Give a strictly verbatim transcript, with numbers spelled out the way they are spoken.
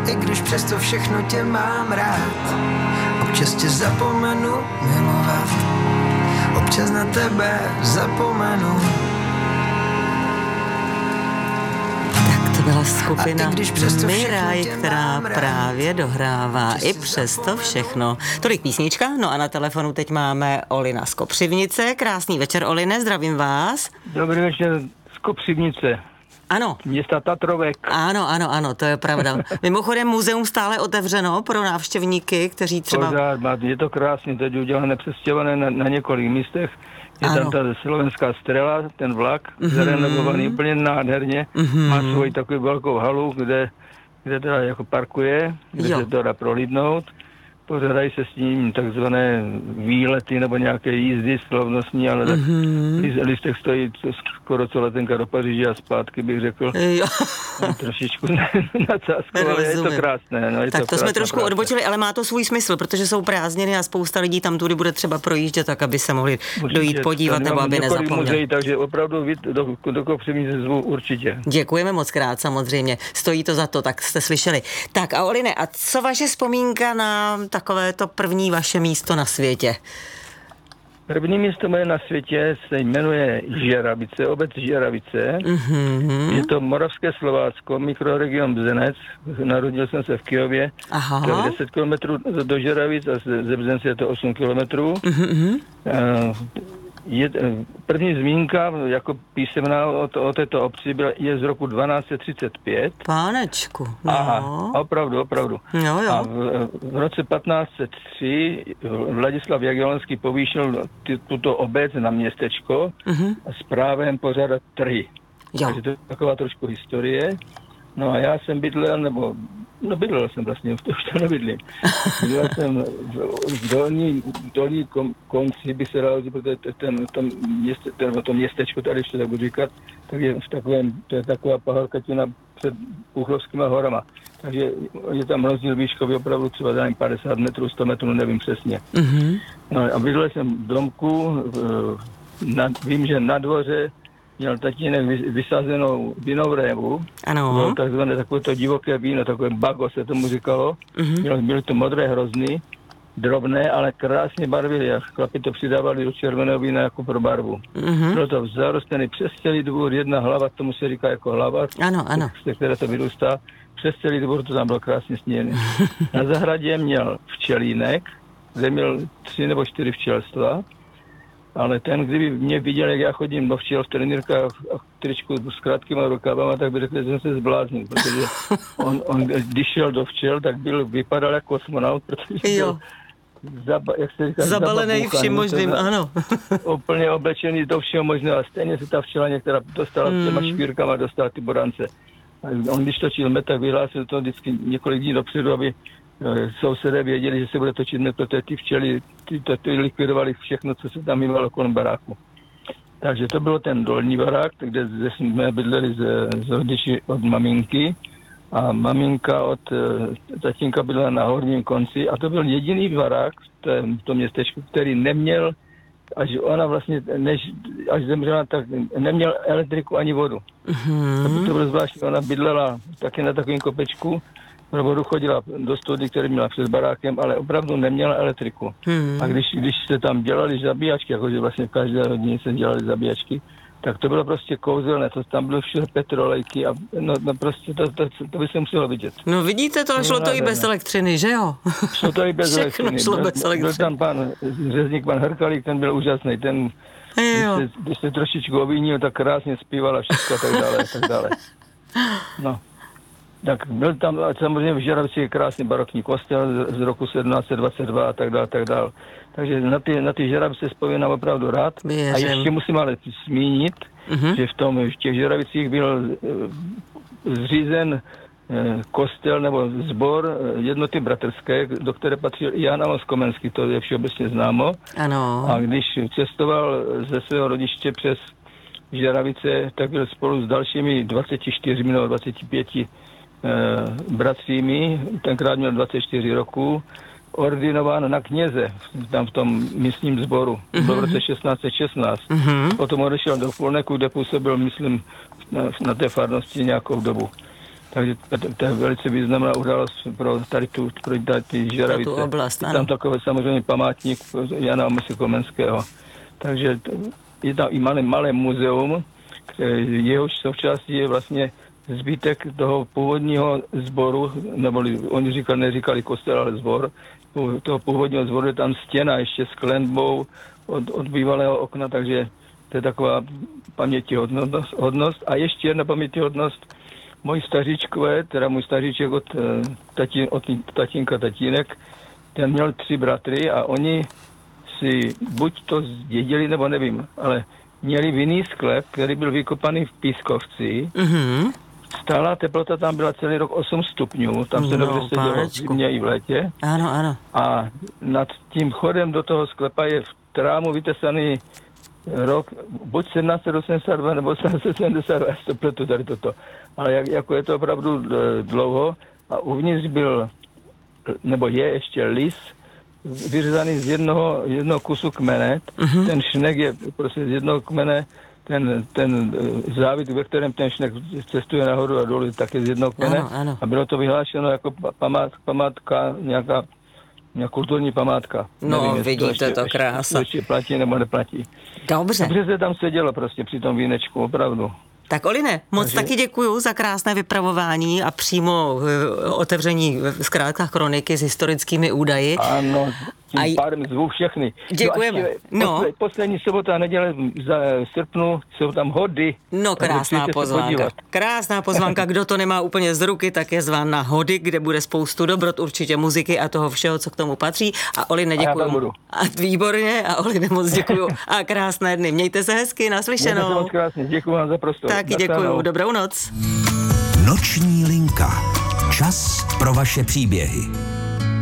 i když přesto všechno tě mám rád. Občas tě zapomenu milovat, občas na tebe zapomenu. To byla skupina Miraj, která právě dohrává i přesto všechno. Tolik písnička, no a na telefonu teď máme Olina z Kopřivnice. Krásný večer, Oline, zdravím vás. Dobrý večer z Kopřivnice. Ano. Města Tatrovek. Ano, ano, ano, to je pravda. Mimochodem muzeum stále otevřeno pro návštěvníky, kteří třeba... Pořád, je to krásně, teď udělané, přestěhované na, na několik místech. Je ano. Tam ta slovenská Strela, ten vlak, mm-hmm. zarenovovaný úplně nádherně. Mm-hmm. Má svoji takovou velkou halu, kde, kde teda jako parkuje, kde jo. se to dá prohlídnout. Pořádají se s ním takzvané výlety nebo nějaké jízdy slavnostní, ale mm-hmm. tak listek stojí skoro co letenka do Paříže a zpátky, bych řekl. Jo. Trošičku nadsázku, ale je to krásné. No, je tak to, to jsme trošku krásné. Odbočili, ale má to svůj smysl, protože jsou prázdniny a spousta lidí tam tudy bude třeba projíždět, tak aby se mohli určitě dojít podívat nebo aby nezapomněli. Muzeí, takže opravdu do, do Kopřivnice zvu určitě. Děkujeme moc krát, samozřejmě. Stojí to za to, tak jste slyšeli. Tak a Oline, a co vaše vzpomínka na takové to první vaše místo na světě? První místo moje na světě se jmenuje Žeravice, obec Žeravice. Mm-hmm. Je to Moravské Slovácko, mikroregion Bzenec. Narodil jsem se v Kyjově. Aha. To je deset kilometrů do Žeravic a ze Bzence je to osm kilometrů. Mm-hmm. Uh, Je, první zmínka jako písemná o, o této obci byla, je z roku dvanáct set třicet pět. Pánečku, no. Aha, opravdu, opravdu. Jo, jo. A v, v roce patnáct set tři Vladislav Jagellonský povýšil ty, tuto obec na městečko uh-huh. s právem pořádat trhy. Jo. Takže to je taková trošku historie. No a já jsem bydlel, nebo, no bydlel jsem vlastně, už to, už to nebydlím. Bydlel jsem v, v dolní, dolní kom, konci, by se dalo, protože ten, ten, měste, ten, to městečko, tady ještě tak budu říkat, tak je v takovém, to je taková pahorkatina před Puchlovskýma horama. Takže je tam rozdíl výškový opravdu třeba za padesát metrů, sto metrů, nevím přesně. Mm-hmm. No a bydlel jsem v domku, v, na, vím, že na dvoře měl tatínek vysazenou vinou révu. Ano. Bylo takzvané takové to divoké víno, takové bago se tomu říkalo. Mm-hmm. Měl, byly to modré hrozny, drobné, ale krásně barvily. A chlapi to přidávali do červeného vína jako pro barvu. Mm-hmm. Bylo to zarostlený přes celý dvůr, jedna hlava, tomu se říká jako hlava, ano, ano. z které to vyrůstá. Přes celý dvůr to tam bylo krásně sněné. Na zahradě měl včelínek, kde měl tři nebo čtyři včelstva. Ale ten, kdyby mě viděl, jak já chodím do včel v trenýrkách a v tričku s krátkýma rukávama, tak by řekl, že jsem se zbláznil, protože on, on, když šel do včel, tak byl, vypadal jako kosmonaut, protože jo. Zaba, jak se říká, zabalený vším možným, ano. Úplně oblečený do všeho možného a stejně se ta včela některá dostala mm. těma špírkama, dostala ty borance. A on, když točil met, tak vyhlásil to vždycky několik dní dopředu, aby sousedé věděli, že se bude točit met, protože ty včely ty, ty, ty likvidovali všechno, co se tam mývalo kolem baráku. Takže to bylo ten dolní barák, kde jsme bydleli z, z rodiči od maminky a maminka od tatínka bydlela na horním konci a to byl jediný barák v tom, v tom městečku, který neměl, až ona vlastně, než, až zemřela, tak neměl elektriku ani vodu. Mm-hmm. To bylo zvláštní, ona bydlela taky na takovém kopečku, pro vodu chodila do study, který měla před barákem, ale opravdu neměla elektriku. Hmm. A když, když se tam dělali zabíjačky, jakože vlastně v každé rodině se dělali zabíjačky, tak to bylo prostě kouzelné, to tam bylo všude petrolejky a no, no prostě to, to, to, to by se muselo vidět. No vidíte, to šlo to i bez elektřiny, že jo? Šlo to i bez Všechno elektriny. Šlo bez byl, elektřiny. byl tam pan řezník, pan Hrkalík, ten byl úžasný, ten, když se, když se trošičku ovínil, tak krásně zpíval a všechno a tak dále, a tak dále. No. Tak byl tam samozřejmě v Žeravici krásný barokní kostel z, z roku sedmnáct set dvacet dva a tak dále, tak dále. Takže na ty, na ty Žeravice vzpomínám opravdu rád. Věřím. A ještě musím ale zmínit, uh-huh. že v, tom, v těch Žeravicích byl e, zřízen e, kostel nebo sbor jednoty bratrské, do které patřil i Jan Amos Komenský, to je všeobecně známo. Ano. A když cestoval ze svého rodiště přes Žeravice, tak byl spolu s dalšími dvaceti čtyřmi nebo dvaceti pěti Eh, bratřími, tenkrát měl dvacet čtyři roku, ordinován na kněze tam v tom místním sboru. Mm-hmm. Byl v roce šestnáct set šestnáct. Mm-hmm. Potom odešel do Polneku, kde působil, myslím, na, na té farnosti nějakou dobu. takže to je velice významná událost pro tady tu, pro tady ty Žeravice. Tu oblast, je tam takový samozřejmě památník Jana Amose Komenského. Takže je tam i malé, malé muzeum, jehož součástí je vlastně zbytek toho původního sboru, nebo oni říkali, neříkali kostel, ale sbor, toho původního sboru je tam stěna ještě s klenbou od, od bývalého okna, takže to je taková pamětihodnost. Hodnost. A ještě jedna pamětihodnost, moji staříčkové, teda můj staříček od, tatín, od tatínka tatínek, ten měl tři bratry a oni si buď to zdědili, nebo nevím, ale měli vinný sklep, který byl vykopaný v Pískovci. Mm-hmm. Stálá teplota tam byla celý rok osm stupňů, tam se no, dobře sedělo v zimě i v létě. Ano, ano. A nad tím chodem do toho sklepa je v trámu vytesaný rok, buď sedmnáct set osmdesát dva nebo sedmnáct set sedmdesát dva, až to pletu tady toto. Ale jak, jako je to opravdu dlouho a uvnitř byl, nebo je ještě lis, vyřezaný z jednoho, jednoho kusu kmene. Uh-huh. Ten šnek je prostě z jednoho kmene, ten, ten závit, ve kterém ten šnek cestuje nahoru a dolů, také z jednoho kmene. Ano, ano. A bylo to vyhlášeno jako památ, památka, nějaká, nějaká kulturní památka. No, nevím, vidíte to, ještě, to krása. To ještě platí nebo neplatí. Dobře. Dobře se tam sedělo prostě při tom vínečku, opravdu. Tak Oline, moc Takže... taky děkuju za krásné vypravování a přímo otevření zkrátka chroniky s historickými údaji. Ano, tím a... pádem zvu všechny. Děkujeme. No, no. Posle, poslední sobota a neděle za srpnu jsou tam hody. No, krásná pozvánka. Krásná pozvánka, kdo to nemá úplně z ruky, tak je zván na hody, kde bude spoustu dobrot, určitě muziky a toho všeho, co k tomu patří. A Oline, děkuju. A, a výborně, a Oline, moc děkuju. A krásné dny. Mějte se hezky, naslyšenou. Mějte se moc krásně, děkuju vám za prostor. Taky děkuju, dobrou noc. Noční linka. Čas pro vaše příběhy.